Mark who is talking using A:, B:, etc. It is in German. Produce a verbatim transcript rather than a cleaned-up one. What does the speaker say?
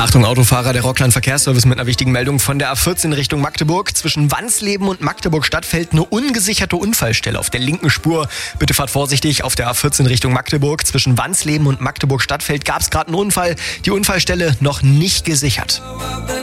A: Achtung Autofahrer, der Rockland Verkehrsservice mit einer wichtigen Meldung von der A vierzehn Richtung Magdeburg. Zwischen Wansleben und Magdeburg-Stadt fällt eine ungesicherte Unfallstelle auf der linken Spur. Bitte fahrt vorsichtig auf der A vierzehn Richtung Magdeburg. Zwischen Wansleben und Magdeburg-Stadtfeld gab es gerade einen Unfall. Die Unfallstelle noch nicht gesichert.